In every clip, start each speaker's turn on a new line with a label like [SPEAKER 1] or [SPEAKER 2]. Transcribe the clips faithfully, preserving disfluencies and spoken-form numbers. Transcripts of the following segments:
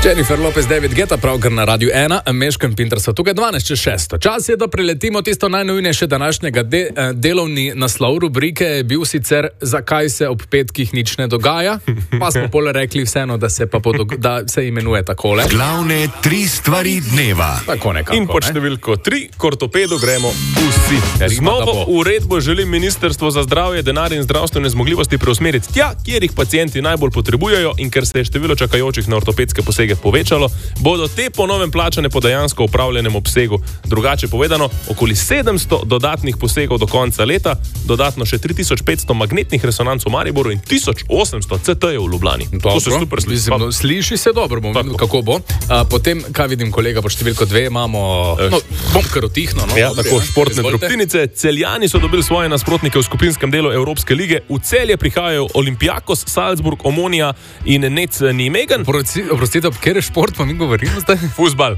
[SPEAKER 1] Jennifer Lopez, David Guetta, pravkar na Radiu ena, Meško in Pinter so tukaj dvanajst čez šesto. Čas je, da preletimo tisto najnujnejše današnjega de, delovni naslov rubrike je bil sicer Zakaj se ob petkih nič ne dogaja, pa smo pole rekli vseeno, da se, pa podog- da se imenuje takole.
[SPEAKER 2] Glavne tri stvari dneva.
[SPEAKER 1] Tako nekako,
[SPEAKER 3] In pod
[SPEAKER 1] ne?
[SPEAKER 3] številko tri, k ortopedu gremo vsi. Z novo uredbo želi Ministrstvo za zdravje denar in zdravstvene zmogljivosti preusmeriti tja, kjer jih pacienti najbolj potrebujejo, in ker se je število čakajočih na ortopedske posege povečalo, bodo te po novem plačane po dejansko upravljenem obsegu. Drugače povedano, okoli sedemsto dodatnih posegov do konca leta, dodatno še tri tisoč petsto magnetnih resonanc v Mariboru in tisoč osemsto C T-jev v Ljubljani.
[SPEAKER 1] Dobro,
[SPEAKER 3] to se super sliši.
[SPEAKER 1] mislim, no, sliši se dobro, bom videl, kako bo. A, potem, kaj vidim, kolega, pod številko dve imamo, no, bom kar utihno. No,
[SPEAKER 3] Ja,
[SPEAKER 1] dobri,
[SPEAKER 3] tako,
[SPEAKER 1] ne?
[SPEAKER 3] športne
[SPEAKER 1] Izvolite.
[SPEAKER 3] drobtinice. Celjani so dobili svoje nasprotnike v skupinskem delu Evropske lige. V Celje prihajajo Olympiakos, Salzburg, Omonia in Nec Nijmegen.
[SPEAKER 1] Oprostite, ob kjer šport pa mi govorimo zdaj?
[SPEAKER 3] Fuzbal.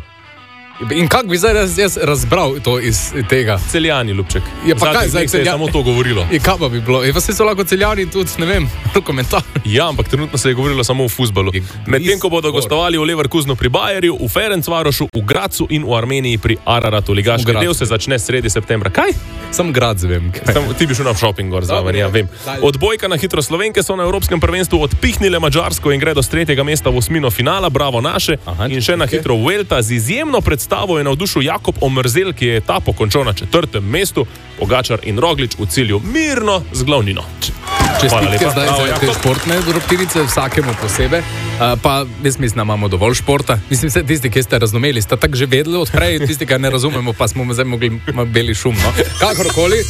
[SPEAKER 1] In kako bi zdaj jaz, jaz razbral to iz tega?
[SPEAKER 3] Celjani, Ljubček.
[SPEAKER 1] Ja, pa kaj
[SPEAKER 3] Zadnjih
[SPEAKER 1] zdaj
[SPEAKER 3] dneh se je
[SPEAKER 1] Celja-
[SPEAKER 3] samo to govorilo.
[SPEAKER 1] In kaj pa bi bilo? Je pa se so lahko Celjani tudi, ne vem, komentar.
[SPEAKER 3] Ja, ampak trenutno se je govorilo samo o fuzbalu. Medtem ko bodo gostovali v Leverkusenu pri Bayerju, v Ferencvarošu, v Gracu in v Armeniji pri Araratu. Ligaški
[SPEAKER 1] V Gracu.
[SPEAKER 3] del se začne sredi septembra. Kaj?
[SPEAKER 1] Sam grad zvem.
[SPEAKER 3] Tam, ti bi šel na shopping gor zraven, ja, vem. Odbojka na hitro Slovenke so na Evropskem prvenstvu odpihnile Madžarsko in gredo s tretjega mesta v osmino finala, bravo naše.
[SPEAKER 1] Aha,
[SPEAKER 3] in še na
[SPEAKER 1] okej.
[SPEAKER 3] hitro Vuelta z izjemno predstavo je navdušil Jakob Omrzel, ki je etapo končal na četrtem mestu, Pogačar in Roglič v cilju mirno z glavnino. Hvala
[SPEAKER 1] Čestitke
[SPEAKER 3] lepa.
[SPEAKER 1] zdaj
[SPEAKER 3] Bravo,
[SPEAKER 1] za te
[SPEAKER 3] Jakob.
[SPEAKER 1] športne drobtinice, vsakemu posebej. Uh, pa jaz mislim, da imamo dovolj športa. Mislim, vse tisti, ki ste razumeli, ste tako že vedeli odprej, tisti, ki ne razumemo, pa smo zdaj mogli malo beli šum. No? Kakorkoli.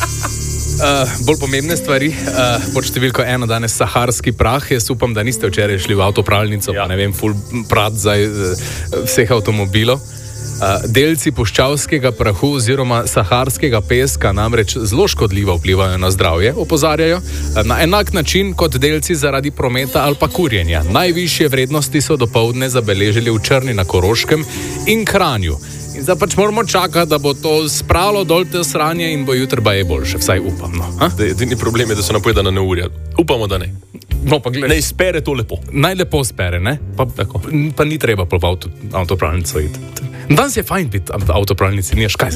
[SPEAKER 1] Uh, bolj pomembne stvari, uh, pod številko ena danes saharski prah. Jaz upam, da niste včeraj šli v avtopralnico,
[SPEAKER 3] Ja.
[SPEAKER 1] pa ne vem, full prat za uh, vseh avtomobilov. Uh, delci puščavskega prahu oziroma saharskega peska namreč zelo škodljivo vplivajo na zdravje, opozarjajo, uh, na enak način kot delci zaradi prometa ali pa kurjenja. Najvišje vrednosti so dopoldne zabeležili v Črni na Koroškem in Kranju. In zdaj pač moramo čakati, da bo to spralo dol te sranje in bo jutri baje boljše, vsaj upam. No, ha?
[SPEAKER 3] Edini problem je, da so napovedana neurja. Upamo, da ne.
[SPEAKER 1] No, pa gled,
[SPEAKER 3] Ne izpere to lepo.
[SPEAKER 1] naj lepo spere, ne? Pa, pa ni treba po avto, avtopralnico iti. Danes je fajn biti v avtopralnici, niš kaj.